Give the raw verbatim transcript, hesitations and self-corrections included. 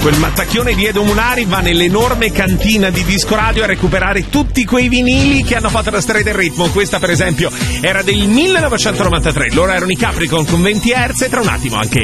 Quel mattacchione di Edo Munari va nell'enorme cantina di Disco Radio a recuperare tutti quei vinili che hanno fatto la storia del ritmo. Questa per esempio era del millenovecentonovantatré, loro erano i Capricorn con venti hertz e tra un attimo anche